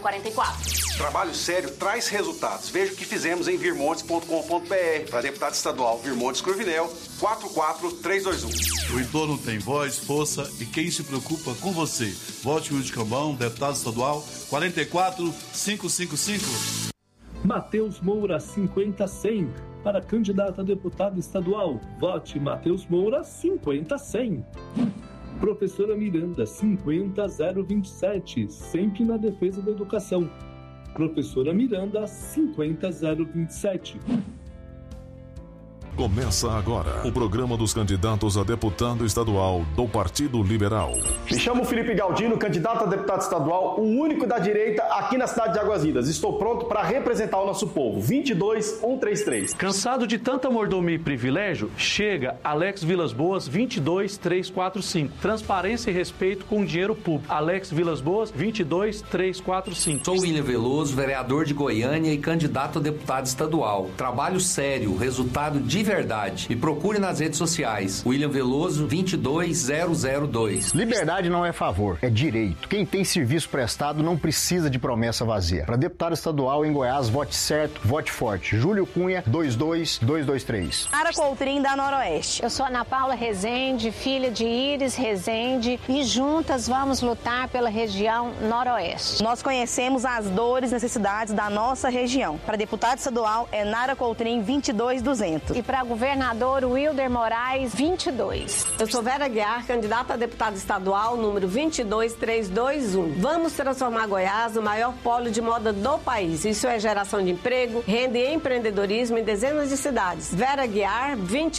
44. Trabalho sério traz resultados. Veja o que fizemos em virmontes.com.br. Para deputado estadual Virmontes Cruvinel, 44321. O entorno tem voz, força e quem se preocupa com você. Vote Wilde Cambão, deputado estadual, 44555. Matheus Moura, 50-100. Para candidato a deputado estadual, vote Matheus Moura, 50-100. Professora Miranda, 50-027. Sempre na defesa da educação. Professora Miranda, 50-027. Começa agora o programa dos candidatos a deputado estadual do Partido Liberal. Me chamo Felipe Galdino, candidato a deputado estadual, o único da direita aqui na cidade de Águas Lindas. Estou pronto para representar o nosso povo. 22133. Cansado de tanta mordomia e privilégio? Chega Alex Vilas Boas, 22345. Transparência e respeito com o dinheiro público. Alex Vilas Boas, 22345. Sou William Veloso, vereador de Goiânia e candidato a deputado estadual. Trabalho sério, resultado de verdade. Me procure nas redes sociais. William Veloso, 22002. Liberdade não é favor, é direito. Quem tem serviço prestado não precisa de promessa vazia. Para deputado estadual em Goiás, vote certo, vote forte. Júlio Cunha, 22223. Ara Coutrin, da Noroeste. Eu sou Ana Paula Rezende, filha de Iris Rezende, e juntas vamos lutar pela região Noroeste. Nós conhecemos as dores e necessidades da nossa região. Para deputado estadual é Nara Coutrin, 22200. E para governador Wilder Moraes, 22. Eu sou Vera Guiar, candidata a deputada estadual, número 22321. Vamos transformar Goiás no maior polo de moda do país. Isso é geração de emprego, renda e empreendedorismo em dezenas de cidades. Vera Guiar,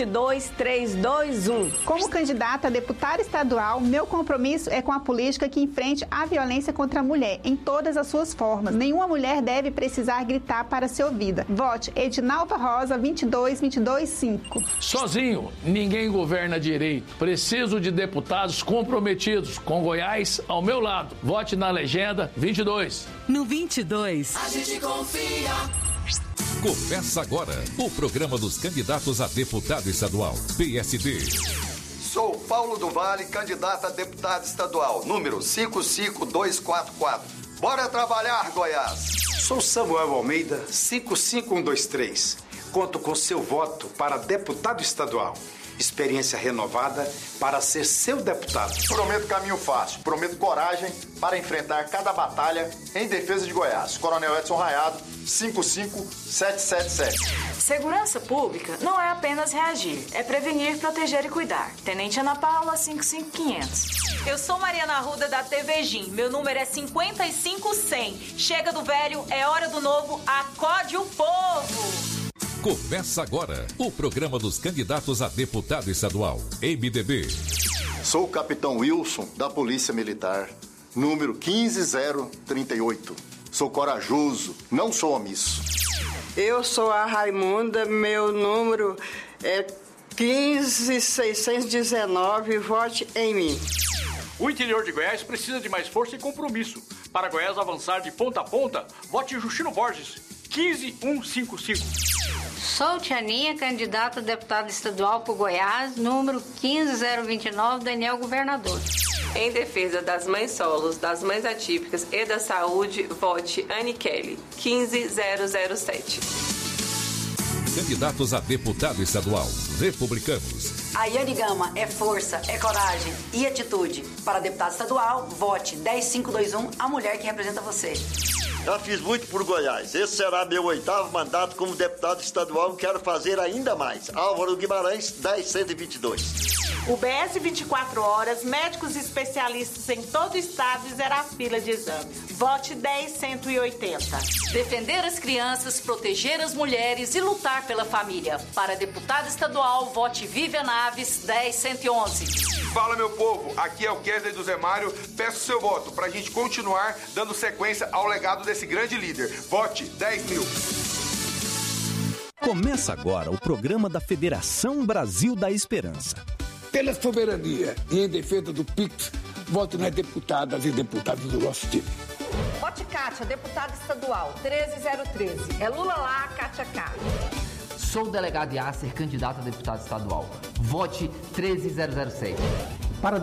22321. Como candidata a deputada estadual, meu compromisso é com a política que enfrente a violência contra a mulher, em todas as suas formas. Nenhuma mulher deve precisar gritar para ser ouvida. Vote Edinalva Rosa, 22225. Sozinho, ninguém governa direito. Preciso de deputados comprometidos com Goiás ao meu lado. Vote na legenda 22. No 22. A gente confia. Começa agora o programa dos candidatos a deputado estadual. PSD. Sou Paulo do Vale, candidato a deputado estadual, número 55244. Bora trabalhar, Goiás! Sou Samuel Almeida, 55123. Conto com seu voto para deputado estadual. Experiência renovada para ser seu deputado. Prometo caminho fácil, prometo coragem para enfrentar cada batalha em defesa de Goiás. Coronel Edson Raiado, 55777. Segurança pública não é apenas reagir, é prevenir, proteger e cuidar. Tenente Ana Paula, 55500. Eu sou Mariana Arruda da TV Gin. Meu número é 55100. Chega do velho, é hora do novo. Acode o povo! Começa agora o programa dos candidatos a deputado estadual. MDB. Sou o capitão Wilson, da Polícia Militar, número 15038. Sou corajoso, não sou omisso. Eu sou a Raimunda, meu número é 15619, vote em mim. O interior de Goiás precisa de mais força e compromisso. Para Goiás avançar de ponta a ponta, vote Justino Borges, 15155. Sou Tianinha, candidata a deputada estadual por Goiás, número 15029, Daniel Governador. Em defesa das mães solos, das mães atípicas e da saúde, vote Anne Kelly, 15007. Candidatos a deputado estadual, republicanos. A Yane Gama é força, é coragem e atitude. Para deputado estadual, vote 10521, a mulher que representa você. Já fiz muito por Goiás. Esse será meu 8º mandato como deputado estadual e quero fazer ainda mais. Álvaro Guimarães, 10122. O BS 24 horas, médicos especialistas em todo o estado e zerar a fila de exames. Vote 10180. Defender as crianças, proteger as mulheres e lutar pela família. Para deputado estadual, vote Vivian Naves, 10111. Fala, meu povo, aqui é o Kesley do Zé Mário. Peço seu voto pra gente continuar dando sequência ao legado desse grande líder. Vote 10.000. Começa agora o programa da Federação Brasil da Esperança. Pela soberania e em defesa do PIX, vote nas deputadas e deputados do nosso time. Vote Kátia, deputada estadual, 13013. É Lula lá, Kátia K. Sou o delegado Yasser, candidato a deputado estadual. Vote 13006.